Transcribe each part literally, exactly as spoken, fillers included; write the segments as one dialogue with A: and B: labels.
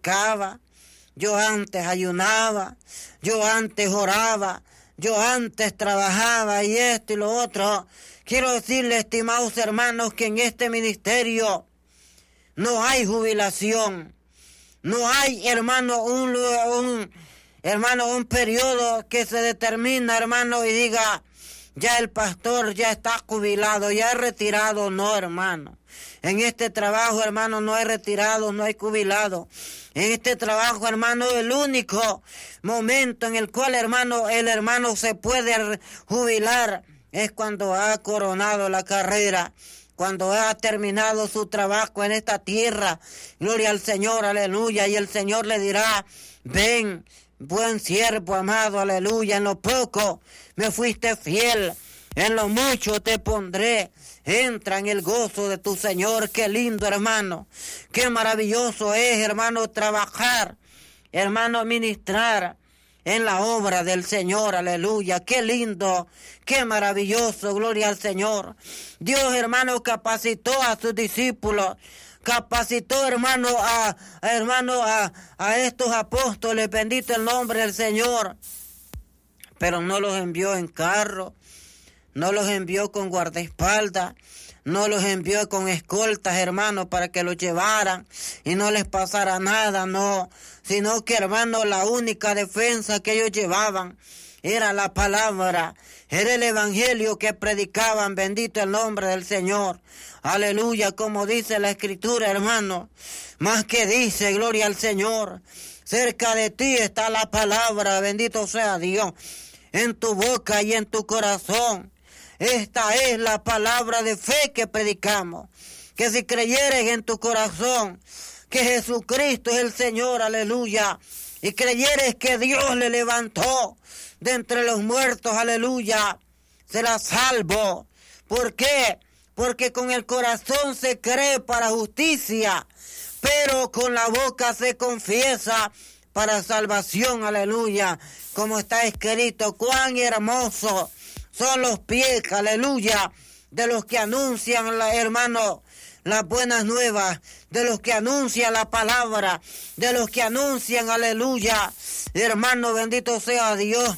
A: predicaba, yo antes ayunaba, yo antes oraba, yo antes trabajaba y esto y lo otro. Quiero decirle, estimados hermanos, que en este ministerio no hay jubilación. No hay, hermano, un, un, hermano, un periodo que se determina, hermano, y diga, ya el pastor ya está jubilado, ya es retirado. No, hermano. En este trabajo, hermano, no hay retirado, no hay jubilado. En este trabajo, hermano, el único momento en el cual, hermano, el hermano se puede jubilar es cuando ha coronado la carrera, cuando ha terminado su trabajo en esta tierra. Gloria al Señor, aleluya. Y el Señor le dirá, ven, buen siervo amado, aleluya. En lo poco me fuiste fiel, en lo mucho te pondré. Entra en el gozo de tu Señor. Qué lindo, hermano. Qué maravilloso es, hermano, trabajar, hermano, ministrar en la obra del Señor, aleluya. Qué lindo, qué maravilloso, gloria al Señor. Dios, hermano, capacitó a sus discípulos, capacitó, hermano, a, a hermano, a, a estos apóstoles, bendito el nombre del Señor, pero no los envió en carro, no los envió con guardaespaldas, no los envió con escoltas, hermano, para que los llevaran y no les pasara nada, no, sino que, hermano, la única defensa que ellos llevaban era la palabra, era el evangelio que predicaban, bendito el nombre del Señor, aleluya, como dice la Escritura, hermano, más que dice, gloria al Señor, cerca de ti está la palabra, bendito sea Dios, en tu boca y en tu corazón. Esta es la palabra de fe que predicamos, que si creyeres en tu corazón que Jesucristo es el Señor, aleluya, y creyeres que Dios le levantó de entre los muertos, aleluya, serás salvo. ¿Por qué? Porque con el corazón se cree para justicia, pero con la boca se confiesa para salvación, aleluya, como está escrito. Cuán hermoso son los pies, aleluya, de los que anuncian, la, hermano, las buenas nuevas, de los que anuncian la palabra, de los que anuncian, aleluya, hermano, bendito sea Dios,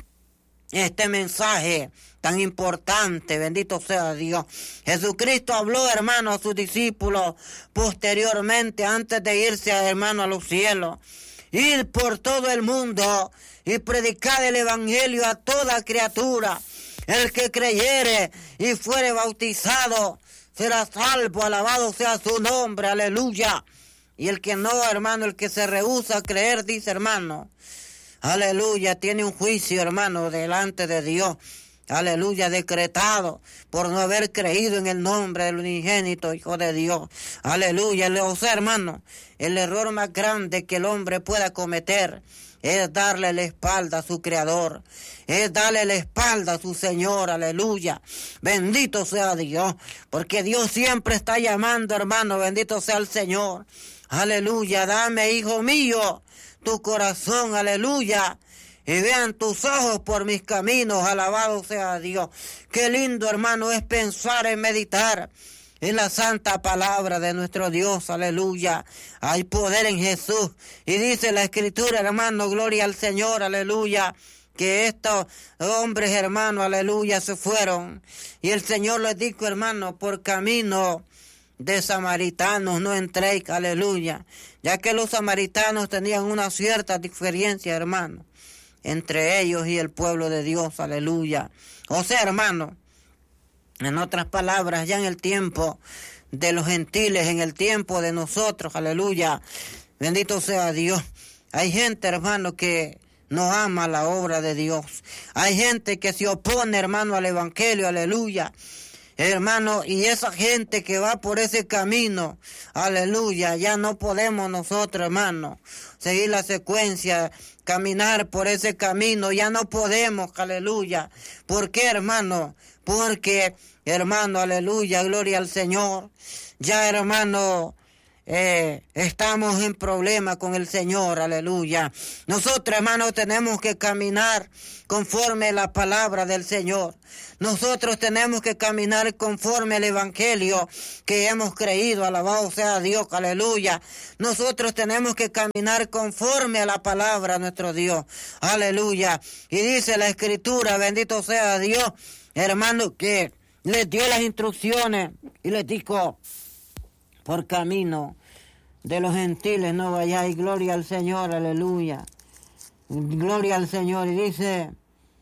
A: este mensaje tan importante, bendito sea Dios. Jesucristo habló, hermano, a sus discípulos posteriormente, antes de irse, hermano, a los cielos. Ir por todo el mundo y predicar el evangelio a toda criatura. El que creyere y fuere bautizado será salvo, alabado sea su nombre, aleluya. Y el que no, hermano, el que se rehúsa a creer, dice, hermano, aleluya, tiene un juicio, hermano, delante de Dios, aleluya, decretado por no haber creído en el nombre del unigénito Hijo de Dios, aleluya. O sea, hermano, el error más grande que el hombre pueda cometer es darle la espalda a su Creador, es darle la espalda a su Señor, aleluya. Bendito sea Dios, porque Dios siempre está llamando, hermano, bendito sea el Señor, aleluya. Dame, hijo mío, tu corazón, aleluya, y vean tus ojos por mis caminos, alabado sea Dios. Qué lindo, hermano, es pensar en meditar en la santa palabra de nuestro Dios, aleluya. Hay poder en Jesús. Y dice la Escritura, hermano, gloria al Señor, aleluya, que estos hombres, hermano, aleluya, se fueron. Y el Señor les dijo, hermano, por camino de samaritanos no entréis, aleluya. Ya que los samaritanos tenían una cierta diferencia, hermano, entre ellos y el pueblo de Dios, aleluya. O sea, hermano, en otras palabras, ya en el tiempo de los gentiles, en el tiempo de nosotros, aleluya, bendito sea Dios, hay gente, hermano, que no ama la obra de Dios. Hay gente que se opone, hermano, al evangelio, aleluya. Hermano, y esa gente que va por ese camino, aleluya, ya no podemos nosotros, hermano, seguir la secuencia, caminar por ese camino, ya no podemos, aleluya. ¿Por qué, hermano? Porque, hermano, aleluya, gloria al Señor, ya, hermano, Eh, estamos en problema con el Señor, aleluya. Nosotros, hermanos, tenemos que caminar conforme a la palabra del Señor. Nosotros tenemos que caminar conforme al evangelio que hemos creído, alabado sea Dios, aleluya. Nosotros tenemos que caminar conforme a la palabra de nuestro Dios, aleluya. Y dice la Escritura, bendito sea Dios, hermano, que les dio las instrucciones y les dijo: por camino de los gentiles no vayáis, gloria al Señor, aleluya, gloria al Señor. Y dice,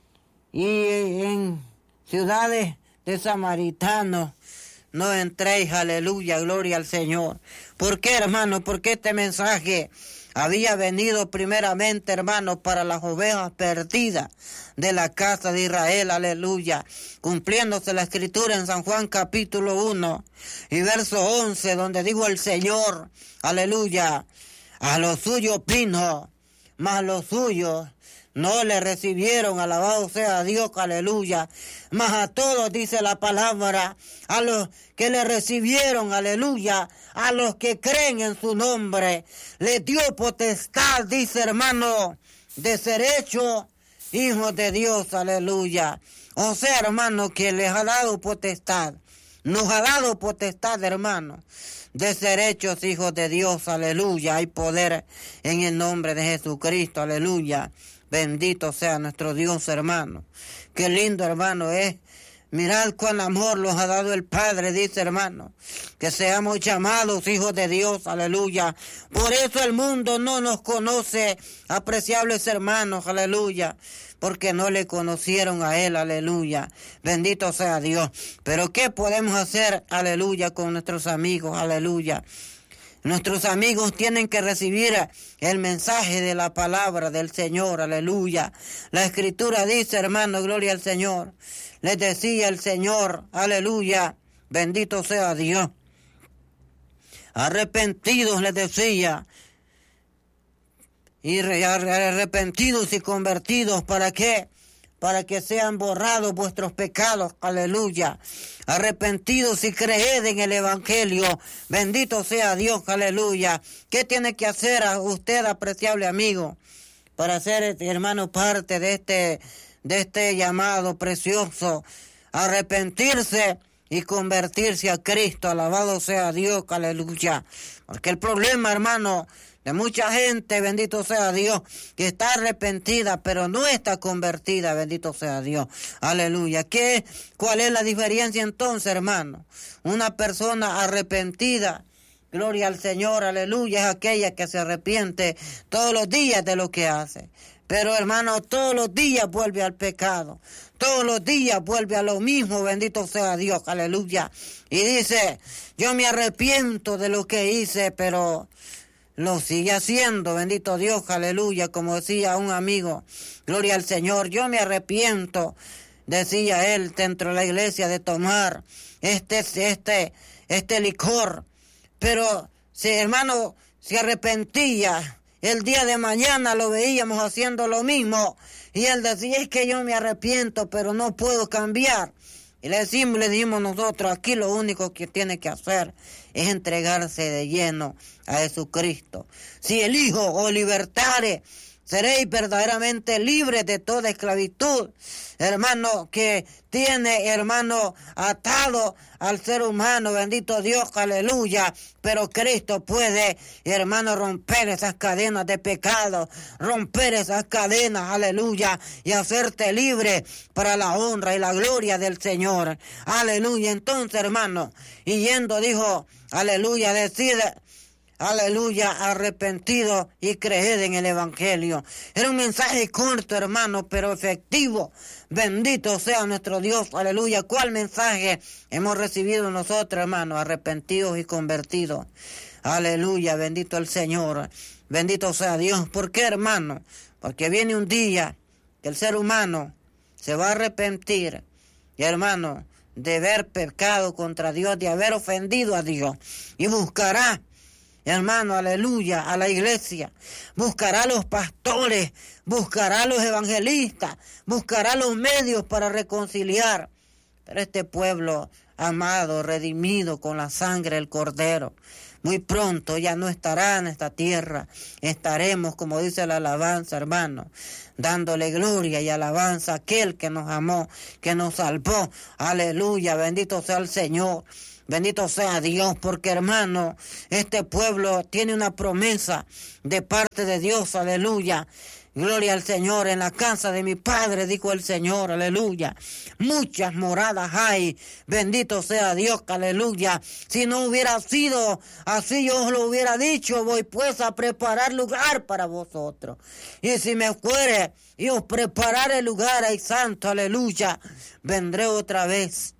A: y en ciudades de samaritanos no entréis, aleluya, gloria al Señor. ¿Por qué, hermano? Porque este mensaje había venido primeramente, hermano, para las ovejas perdidas de la casa de Israel, aleluya, cumpliéndose la Escritura en San Juan capítulo uno y verso once, donde dijo el Señor, aleluya, a los suyos vino, mas los suyos no le recibieron, alabado sea Dios, aleluya. Mas a todos, dice la palabra, a los que le recibieron, aleluya, a los que creen en su nombre, le dio potestad, dice, hermano, de ser hechos hijos de Dios, aleluya. O sea, hermano, que les ha dado potestad, nos ha dado potestad, hermano, de ser hechos hijos de Dios, aleluya. Hay poder en el nombre de Jesucristo, aleluya. Bendito sea nuestro Dios, hermano. Qué lindo, hermano, es. ¿eh? Mirad cuán amor nos ha dado el Padre, dice, hermano, que seamos llamados hijos de Dios, aleluya. Por eso el mundo no nos conoce, apreciables hermanos, aleluya, porque no le conocieron a Él, aleluya. Bendito sea Dios. Pero ¿qué podemos hacer, aleluya, con nuestros amigos, aleluya? Nuestros amigos tienen que recibir el mensaje de la palabra del Señor, aleluya. La Escritura dice, hermano, gloria al Señor. Les decía el Señor, aleluya, bendito sea Dios. Arrepentidos, les decía, y arrepentidos y convertidos, ¿para qué? Para que sean borrados vuestros pecados, aleluya. Arrepentidos y creed en el evangelio, bendito sea Dios, aleluya. ¿Qué tiene que hacer a usted, apreciable amigo, para ser, hermano, parte de este, de este llamado precioso? Arrepentirse y convertirse a Cristo, alabado sea Dios, aleluya. Porque el problema, hermano, de mucha gente, bendito sea Dios, que está arrepentida, pero no está convertida, bendito sea Dios, aleluya. ¿Qué? ¿Cuál es la diferencia entonces, hermano? Una persona arrepentida, gloria al Señor, aleluya, es aquella que se arrepiente todos los días de lo que hace. Pero, hermano, todos los días vuelve al pecado. Todos los días vuelve a lo mismo, bendito sea Dios, aleluya. Y dice, yo me arrepiento de lo que hice, pero lo sigue haciendo, bendito Dios, aleluya. Como decía un amigo, gloria al Señor, yo me arrepiento, decía él, dentro de la iglesia, de tomar este, este, este licor. Pero, si hermano se arrepentía, el día de mañana lo veíamos haciendo lo mismo. Y él decía, es que yo me arrepiento, pero no puedo cambiar. Y le decimos, le dijimos nosotros, aquí lo único que tiene que hacer es entregarse de lleno a Jesucristo. Si el Hijo os libertare, seréis verdaderamente libres de toda esclavitud, hermano, que tiene, hermano, atado al ser humano, bendito Dios, aleluya. Pero Cristo puede, hermano, romper esas cadenas de pecado, romper esas cadenas, aleluya, y hacerte libre para la honra y la gloria del Señor, aleluya. Entonces, hermano, y yendo, dijo, aleluya, decide, aleluya, arrepentido y creed en el evangelio. Era un mensaje corto, hermano, pero efectivo. Bendito sea nuestro Dios, aleluya. ¿Cuál mensaje hemos recibido nosotros, hermano? Arrepentidos y convertidos. Aleluya, bendito el Señor. Bendito sea Dios. ¿Por qué, hermano? Porque viene un día que el ser humano se va a arrepentir, y, hermano, de haber pecado contra Dios, de haber ofendido a Dios, y buscará, hermano, aleluya, a la iglesia, buscará a los pastores, buscará a los evangelistas, buscará los medios para reconciliar. Pero este pueblo amado, redimido con la sangre del Cordero, muy pronto ya no estará en esta tierra. Estaremos, como dice la alabanza, hermano, dándole gloria y alabanza a aquel que nos amó, que nos salvó. Aleluya, bendito sea el Señor. Bendito sea Dios, porque hermano, este pueblo tiene una promesa de parte de Dios, aleluya. Gloria al Señor, en la casa de mi Padre, dijo el Señor, aleluya. Muchas moradas hay, bendito sea Dios, aleluya. Si no hubiera sido así, yo os lo hubiera dicho, voy pues a preparar lugar para vosotros. Y si me fuere y os prepararé lugar, ay santo, aleluya, vendré otra vez.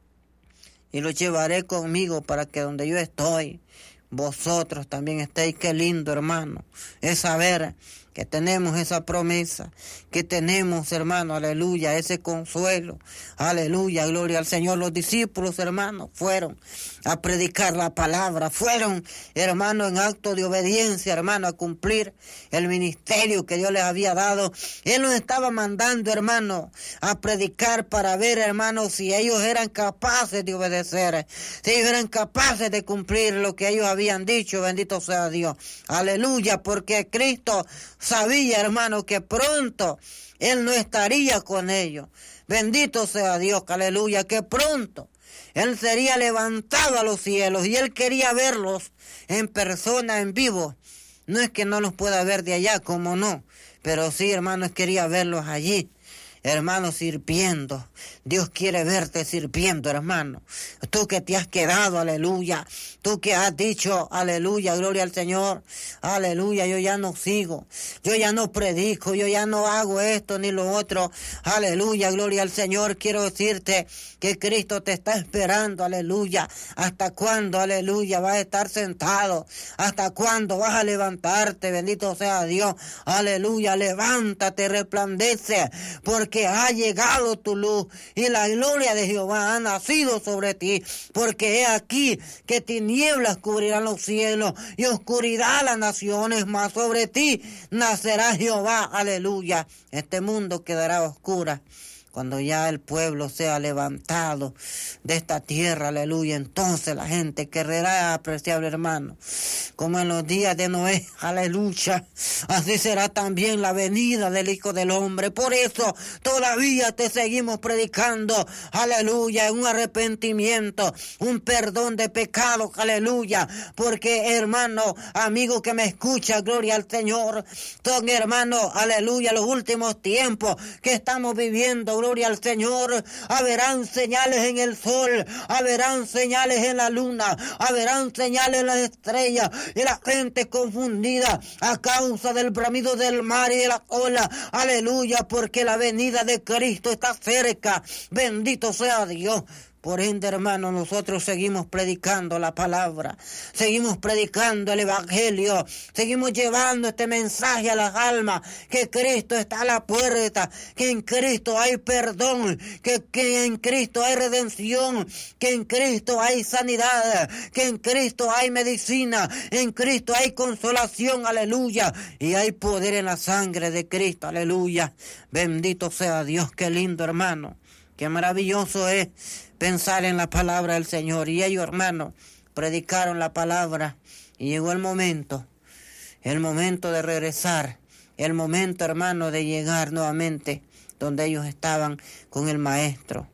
A: Y lo llevaré conmigo para que donde yo estoy, vosotros también estéis. Qué lindo, hermano, es saber que tenemos esa promesa, que tenemos, hermano, aleluya, ese consuelo, aleluya, gloria al Señor. Los discípulos, hermano, fueron a predicar la palabra, fueron, hermano, en acto de obediencia, hermano, a cumplir el ministerio que Dios les había dado. Él los estaba mandando, hermano, a predicar para ver, hermano, si ellos eran capaces de obedecer, si ellos eran capaces de cumplir lo que ellos habían dicho, bendito sea Dios, aleluya, porque Cristo sabía, hermano, que pronto Él no estaría con ellos. Bendito sea Dios, aleluya, que pronto Él sería levantado a los cielos y Él quería verlos en persona, en vivo. No es que no los pueda ver de allá, como no, pero sí, hermanos, quería verlos allí. Hermano, sirviendo. Dios quiere verte sirviendo, hermano. Tú que te has quedado, aleluya. Tú que has dicho, aleluya, gloria al Señor. Aleluya, yo ya no sigo. Yo ya no predico. Yo ya no hago esto ni lo otro. Aleluya, gloria al Señor. Quiero decirte que Cristo te está esperando, aleluya. ¿Hasta cuándo, aleluya, vas a estar sentado? ¿Hasta cuándo vas a levantarte? Bendito sea Dios. Aleluya, levántate, resplandece, porque que ha llegado tu luz y la gloria de Jehová ha nacido sobre ti, porque he aquí que tinieblas cubrirán los cielos y oscuridad las naciones, mas sobre ti nacerá Jehová, aleluya. Este mundo quedará oscura cuando ya el pueblo sea levantado de esta tierra, aleluya. Entonces la gente querrá, apreciable hermano, como en los días de Noé, aleluya. Así será también la venida del Hijo del Hombre. Por eso todavía te seguimos predicando, aleluya, un arrepentimiento, un perdón de pecados, aleluya. Porque, hermano, amigo que me escucha, gloria al Señor, son, hermano, aleluya, los últimos tiempos que estamos viviendo, gloria al Señor. Haberán señales en el sol, haberán señales en la luna, haberán señales en las estrellas, y la gente confundida a causa del bramido del mar y de la ola, aleluya, porque la venida de Cristo está cerca. Bendito sea Dios. Por ende, hermano, nosotros seguimos predicando la palabra, seguimos predicando el evangelio, seguimos llevando este mensaje a las almas, que Cristo está a la puerta, que en Cristo hay perdón, que, que en Cristo hay redención, que en Cristo hay sanidad, que en Cristo hay medicina, en Cristo hay consolación, aleluya, y hay poder en la sangre de Cristo, aleluya. Bendito sea Dios, qué lindo, hermano. Qué maravilloso es pensar en la palabra del Señor. Y ellos, hermanos, predicaron la palabra y llegó el momento, el momento de regresar, el momento, hermano, de llegar nuevamente donde ellos estaban con el Maestro.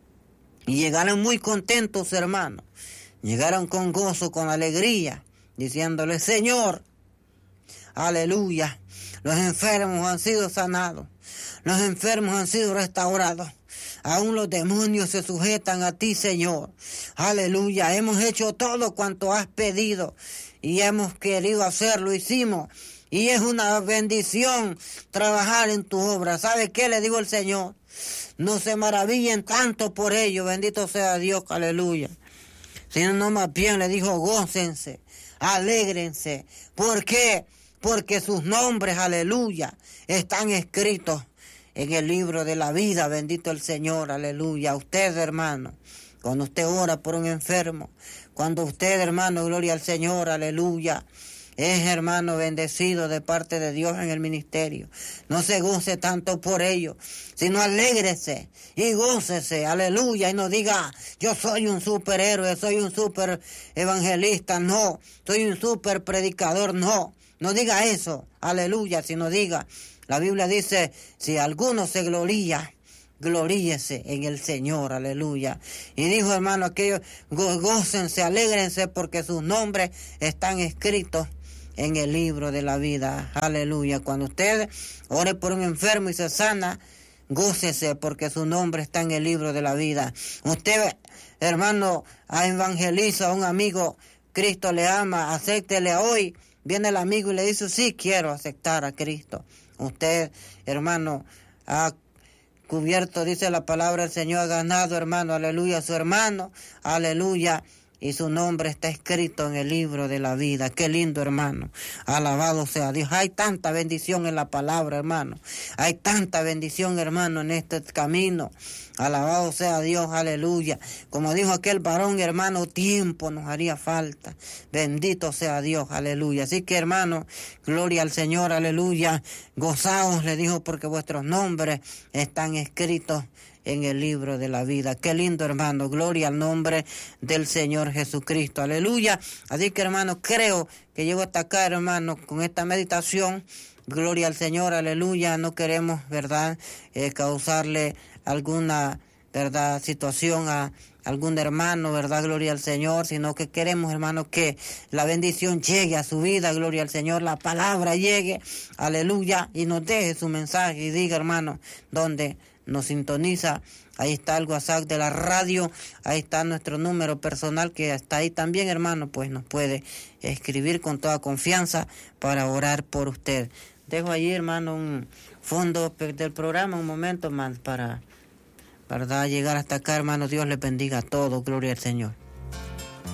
A: Y llegaron muy contentos, hermanos. Llegaron con gozo, con alegría, diciéndole, Señor, aleluya, los enfermos han sido sanados, los enfermos han sido restaurados. Aún los demonios se sujetan a ti, Señor. Aleluya. Hemos hecho todo cuanto has pedido y hemos querido hacerlo, hicimos. Y es una bendición trabajar en tu obra. ¿Sabe qué le digo al Señor? No se maravillen tanto por ello. Bendito sea Dios. Aleluya. Sino no, más bien le dijo, gócense, alégrense. ¿Por qué? Porque sus nombres, aleluya, están escritos en el libro de la vida. Bendito el Señor, aleluya. Usted, hermano, cuando usted ora por un enfermo, cuando usted, hermano, gloria al Señor, aleluya, es, hermano, bendecido de parte de Dios en el ministerio. No se goce tanto por ello, sino alégrese y gócese, aleluya, y no diga, yo soy un superhéroe, soy un super evangelista, no, soy un super predicador, no, no diga eso, aleluya, sino diga, la Biblia dice, si alguno se gloría, gloríese en el Señor, aleluya. Y dijo, hermano, aquellos, go- gócense, alégrense, porque sus nombres están escritos en el libro de la vida, aleluya. Cuando usted ore por un enfermo y se sana, gócese, porque su nombre está en el libro de la vida. Usted, hermano, evangeliza a un amigo, Cristo le ama, acéptele hoy. Viene el amigo y le dice, sí, quiero aceptar a Cristo. Usted, hermano, ha cubierto, dice la palabra del Señor, ha ganado, hermano, aleluya, a su hermano, aleluya, y su nombre está escrito en el libro de la vida. Qué lindo, hermano. Alabado sea Dios. Hay tanta bendición en la palabra, hermano. Hay tanta bendición, hermano, en este camino. Alabado sea Dios, aleluya. Como dijo aquel varón, hermano, tiempo nos haría falta. Bendito sea Dios, aleluya. Así que, hermano, gloria al Señor, aleluya. Gozaos, le dijo, porque vuestros nombres están escritos en el libro de la vida. Qué lindo, hermano. Gloria al nombre del Señor Jesucristo. Aleluya. Así que, hermano, creo que llego hasta acá, hermano, con esta meditación. Gloria al Señor. Aleluya. No queremos, ¿verdad?, eh, causarle alguna, ¿verdad?, situación a algún hermano, ¿verdad? Gloria al Señor, sino que queremos, hermano, que la bendición llegue a su vida, gloria al Señor, la palabra llegue, aleluya, y nos deje su mensaje y diga, hermano, donde nos sintoniza, ahí está el WhatsApp de la radio, ahí está nuestro número personal que está ahí también, hermano, pues nos puede escribir con toda confianza para orar por usted. Dejo allí, hermano, un fondo del programa, un momento más para, ¿verdad?, llegar hasta acá, hermano. Dios les bendiga a todos, gloria al Señor.